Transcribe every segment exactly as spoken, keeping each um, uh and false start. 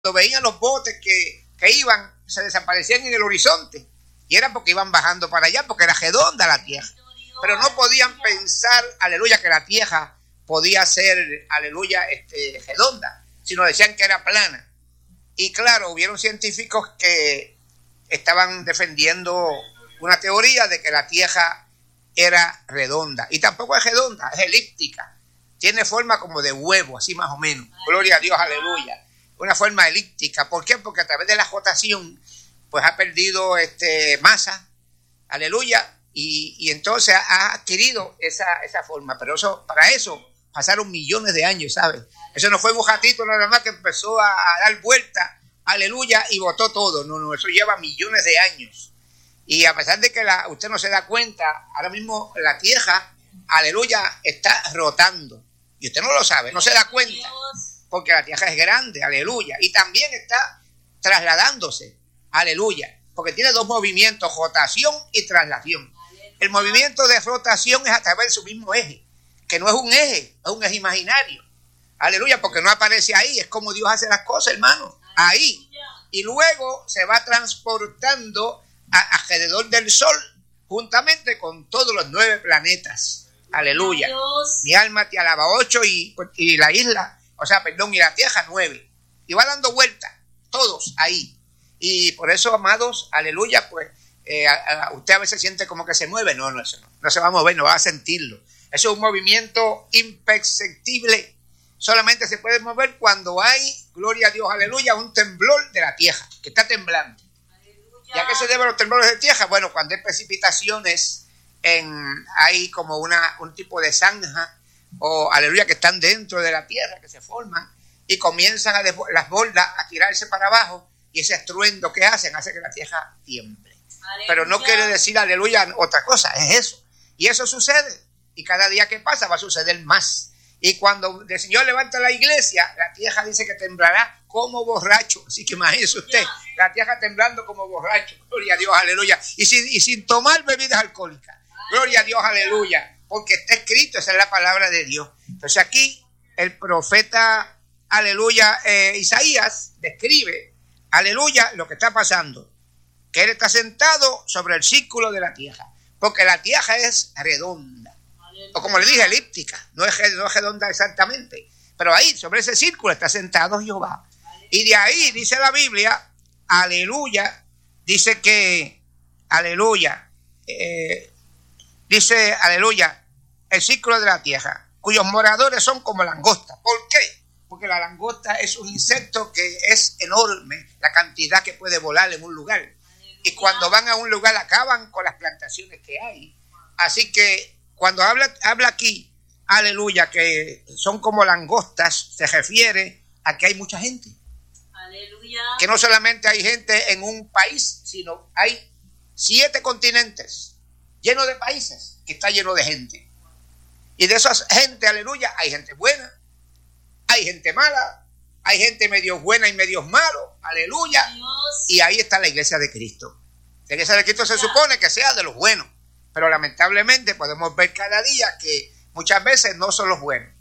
veían los botes que, que iban, se desaparecían en el horizonte. Y era porque iban bajando para allá, porque era redonda la tierra. Pero no podían pensar, aleluya, que la tierra podía ser, aleluya, este, redonda, sino decían que era plana. Y claro, hubieron científicos que estaban defendiendo una teoría de que la tierra era redonda. Y tampoco es redonda, es elíptica. Tiene forma como de huevo, así más o menos. Gloria a Dios, aleluya. Una forma elíptica. ¿Por qué? Porque a través de la rotación, pues ha perdido este, masa, aleluya, y, y entonces ha adquirido esa, esa forma. Pero eso, para eso pasaron millones de años, ¿sabes? Eso no fue un ratito nada más que empezó a, a dar vuelta, aleluya, y botó todo. No, no, eso lleva millones de años. Y a pesar de que la, usted no se da cuenta, ahora mismo la tierra, aleluya, está rotando. Y usted no lo sabe, no se da cuenta, porque la tierra es grande, aleluya. Y también está trasladándose, aleluya, porque tiene dos movimientos, rotación y traslación. El movimiento de rotación es a través de su mismo eje, que no es un eje, es un eje imaginario. Aleluya, porque no aparece ahí, es como Dios hace las cosas, hermano, ahí. Y luego se va transportando a, alrededor del Sol, juntamente con todos los nueve planetas. Aleluya. Mi alma te alaba. Ocho y, y la isla, o sea, perdón, y la tierra nueve. Y va dando vueltas, todos ahí. Y por eso, amados, aleluya, pues eh, a, a, usted a veces siente como que se mueve. No, no, eso no. No se va a mover, no va a sentirlo. Eso es un movimiento imperceptible. Solamente se puede mover cuando hay, gloria a Dios, aleluya, un temblor de la tierra, que está temblando. ¿Y a qué se deben los temblores de tierra? Bueno, cuando hay precipitaciones, en, hay como una, un tipo de zanja, o aleluya, que están dentro de la tierra, que se forman, y comienzan a desbo- las bordas a tirarse para abajo, y ese estruendo que hacen hace que la tierra tiemble. Aleluya. Pero no quiere decir, aleluya, otra cosa, es eso. Y eso sucede, y cada día que pasa va a suceder más. Y cuando el Señor levanta la iglesia, la tierra dice que temblará como borracho. Así que imagínese usted, la tierra temblando como borracho. Gloria a Dios, aleluya. Y sin, y sin tomar bebidas alcohólicas. Gloria a Dios, aleluya. Porque está escrito, esa es la palabra de Dios. Entonces aquí el profeta, aleluya, eh, Isaías describe, aleluya, lo que está pasando. Que él está sentado sobre el círculo de la tierra. Porque la tierra es redonda. O como le dije, elíptica, no es, no es redonda exactamente, pero ahí, sobre ese círculo, está sentado Jehová. Y de ahí, dice la Biblia, aleluya, dice que, aleluya, eh, dice, aleluya, el círculo de la tierra, cuyos moradores son como langostas. ¿Por qué? Porque la langosta es un insecto que es enorme, la cantidad que puede volar en un lugar. Y cuando van a un lugar acaban con las plantaciones que hay. Así que, cuando habla, habla aquí, aleluya, que son como langostas, se refiere a que hay mucha gente. Aleluya. Que no solamente hay gente en un país, sino hay siete continentes llenos de países que está lleno de gente. Y de esa gente, aleluya, hay gente buena, hay gente mala, hay gente medio buena y medio malo, aleluya. Dios. Y ahí está la iglesia de Cristo. La iglesia de Cristo se supone que sea de los buenos. Pero lamentablemente podemos ver cada día que muchas veces no son los buenos.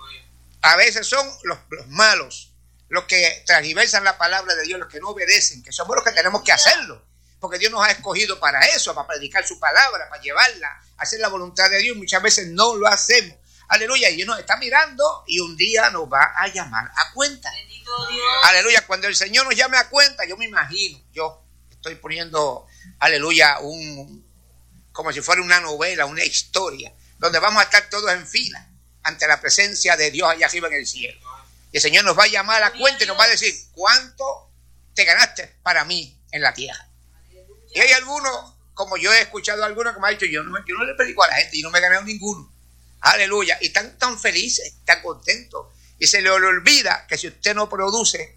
A veces son los, los malos, los que transversan la palabra de Dios, los que no obedecen, que somos los que tenemos que hacerlo. Porque Dios nos ha escogido para eso, para predicar su palabra, para llevarla, hacer la voluntad de Dios. Muchas veces no lo hacemos. Aleluya, y Dios nos está mirando y un día nos va a llamar a cuenta. Bendito Dios. Aleluya, cuando el Señor nos llame a cuenta, yo me imagino, yo estoy poniendo, aleluya, un... como si fuera una novela, una historia, donde vamos a estar todos en fila ante la presencia de Dios allá arriba en el cielo. Y el Señor nos va a llamar a la cuenta y nos va a decir, ¿cuánto te ganaste para mí en la tierra? Y hay algunos, como yo he escuchado a algunos que me han dicho, yo no, yo no le predico a la gente y no me he ganado ninguno. Aleluya. Y están tan felices, tan contentos. Y se le olvida que si usted no produce,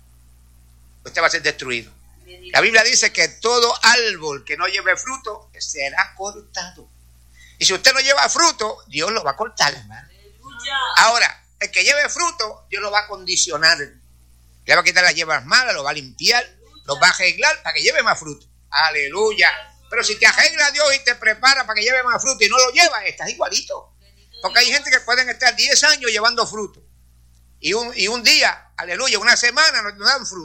usted va a ser destruido. La Biblia dice que todo árbol que no lleve fruto será cortado. Y si usted no lleva fruto, Dios lo va a cortar, hermano. Ahora, el que lleve fruto, Dios lo va a condicionar. Le va a quitar las hierbas malas, lo va a limpiar, lo va a arreglar para que lleve más fruto. Aleluya. Pero si te arregla Dios y te prepara para que lleve más fruto y no lo lleva, estás igualito. Porque hay gente que pueden estar diez años llevando fruto. y un, y un día, aleluya, una semana no dan fruto.